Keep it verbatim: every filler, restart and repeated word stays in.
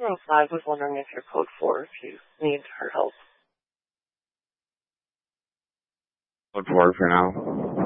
Well, I was wondering if you're code four, if you need her help. Code four for now.